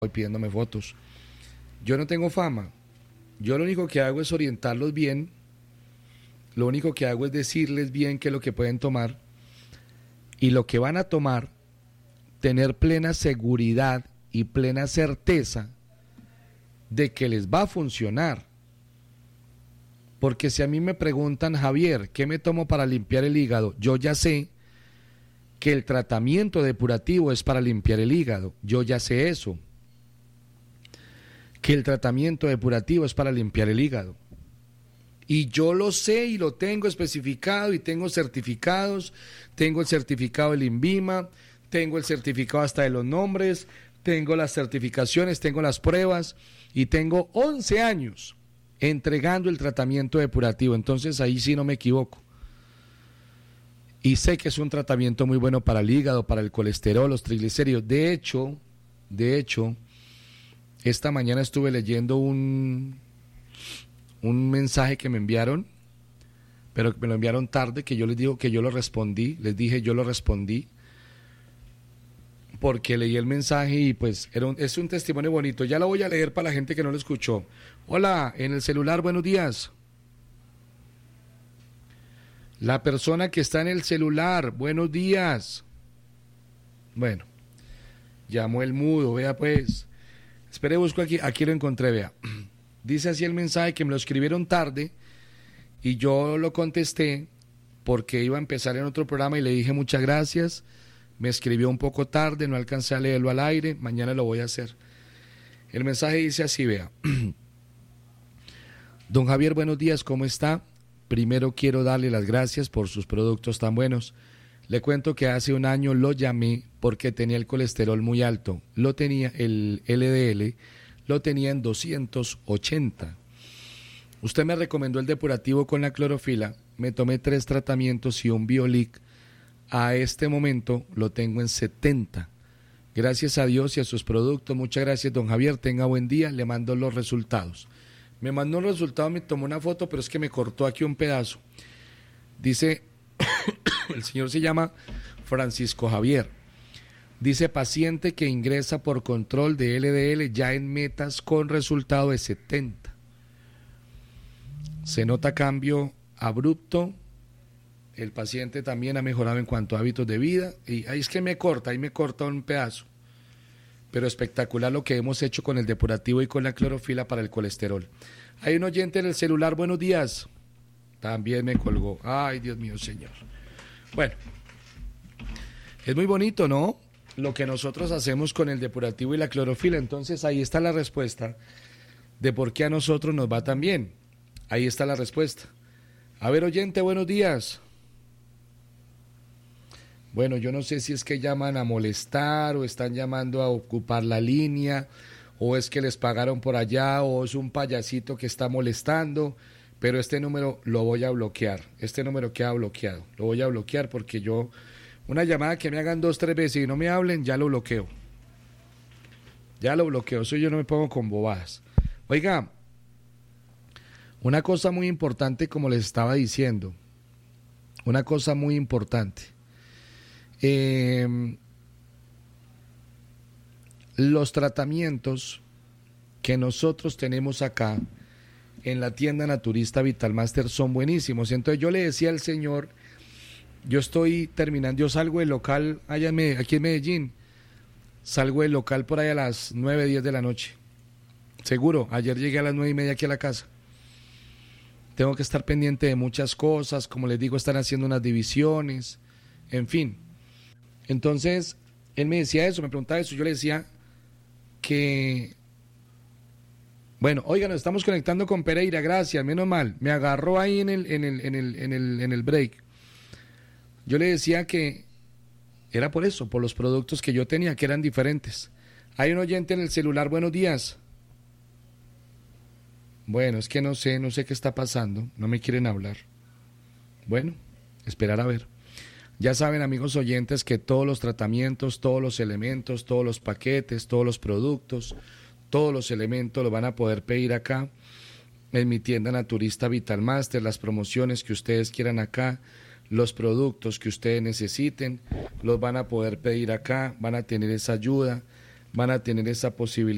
y pidiéndome fotos. Yo no tengo fama. Yo lo único que hago es orientarlos bien. Lo único que hago es decirles bien qué es lo que pueden tomar. Y lo que van a tomar, tener plena seguridad y plena certeza de que les va a funcionar. Porque si a mí me preguntan, Javier, ¿qué me tomo para limpiar el hígado? Yo ya sé que el tratamiento depurativo es para limpiar el hígado. Yo ya sé eso. Que el tratamiento depurativo es para limpiar el hígado. Y yo lo sé y lo tengo especificado y tengo certificados. Tengo el certificado del INVIMA, tengo el certificado hasta de los nombres, tengo las certificaciones, tengo las pruebas y tengo 11 años entregando el tratamiento depurativo. Entonces ahí sí no me equivoco. Y sé que es un tratamiento muy bueno para el hígado, para el colesterol, los triglicéridos. De hecho, esta mañana estuve leyendo un mensaje que me enviaron, pero me lo enviaron tarde, que yo les digo que yo lo respondí, les dije yo lo respondí, porque leí el mensaje y pues es un testimonio bonito. Ya lo voy a leer para la gente que no lo escuchó. Hola, en el celular, buenos días. La persona que está en el celular, buenos días. Bueno, llamó el mudo, vea pues. Espere, busco aquí lo encontré, vea. Dice así el mensaje que me lo escribieron tarde y yo lo contesté porque iba a empezar en otro programa y le dije muchas gracias. Me escribió un poco tarde, no alcancé a leerlo al aire, mañana lo voy a hacer. El mensaje dice así, vea. Don Javier, buenos días, ¿cómo está? Primero quiero darle las gracias por sus productos tan buenos. Le cuento que hace un año lo llamé porque tenía el colesterol muy alto. Lo tenía, el LDL, lo tenía en 280. Usted me recomendó el depurativo con la clorofila. Me tomé 3 tratamientos y un Biolic. A este momento lo tengo en 70. Gracias a Dios y a sus productos. Muchas gracias, don Javier. Tenga buen día. Le mando los resultados. Me mandó un resultado, me tomó una foto, pero es que me cortó aquí un pedazo. Dice, el señor se llama Francisco Javier. Dice, paciente que ingresa por control de LDL ya en metas con resultado de 70. Se nota cambio abrupto. El paciente también ha mejorado en cuanto a hábitos de vida. Y ahí es que ahí me corta un pedazo. Pero espectacular lo que hemos hecho con el depurativo y con la clorofila para el colesterol. Hay un oyente en el celular, buenos días. También me colgó. Ay, Dios mío, señor. Bueno, es muy bonito, ¿no? Lo que nosotros hacemos con el depurativo y la clorofila. Entonces ahí está la respuesta de por qué a nosotros nos va tan bien. Ahí está la respuesta. A ver, oyente, buenos días. Bueno, yo no sé si es que llaman a molestar o están llamando a ocupar la línea o es que les pagaron por allá o es un payasito que está molestando, pero este número lo voy a bloquear. Este número queda bloqueado. Lo voy a bloquear porque una llamada que me hagan 2, 3 veces y no me hablen, ya lo bloqueo. Ya lo bloqueo. Eso yo no me pongo con bobadas. Oiga, una cosa muy importante, como les estaba diciendo, una cosa muy importante. Los tratamientos que nosotros tenemos acá en la tienda naturista Vitalmaster son buenísimos. Entonces yo le decía al señor, yo estoy terminando, yo salgo del local aquí en Medellín, salgo del local por ahí a las 9, 10 de la noche. Seguro, ayer llegué a las 9:30 aquí a la casa. Tengo que estar pendiente de muchas cosas, como les digo, están haciendo unas divisiones, en fin. Entonces, él me decía eso, me preguntaba eso, yo le decía que, bueno, oiga, nos estamos conectando con Pereira, gracias, menos mal, me agarró ahí en el break. Yo le decía que era por eso, por los productos que yo tenía, que eran diferentes. Hay un oyente en el celular, buenos días. Bueno, es que no sé qué está pasando, no me quieren hablar. Bueno, esperar a ver. Ya saben, amigos oyentes, que todos los tratamientos, todos los elementos, todos los paquetes, todos los productos, todos los elementos los van a poder pedir acá en mi tienda naturista Vitalmaster, las promociones que ustedes quieran acá, los productos que ustedes necesiten, los van a poder pedir acá, van a tener esa ayuda, van a tener esa posibilidad.